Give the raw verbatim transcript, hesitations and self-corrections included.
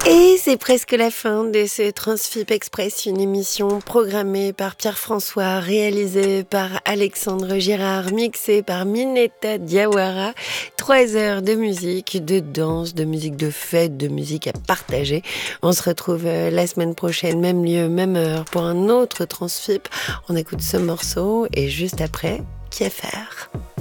Et c'est presque la fin de ce Transfip Express, une émission programmée par Pierre-François, réalisée par Alexandre Girard, mixée par Minetta Diawara. Trois heures de musique, de danse, de musique de fête, de musique à partager. On se retrouve la semaine prochaine, même lieu, même heure, pour un autre Transfip. On écoute ce morceau et juste après, Kieffer.